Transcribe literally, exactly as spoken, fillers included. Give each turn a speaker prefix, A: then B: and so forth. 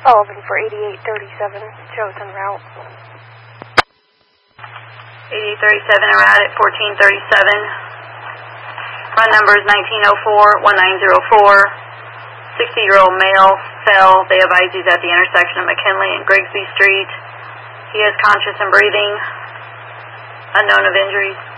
A: Sullivan for eighty-eight thirty-seven, chosen route.
B: eighty-eight thirty-seven, en route at fourteen thirty-seven. Run number is nineteen oh four, nineteen oh four. sixty-year-old male fell. They advise he's at the intersection of McKinley and Grigsby Street. He is conscious and breathing. Unknown of injuries.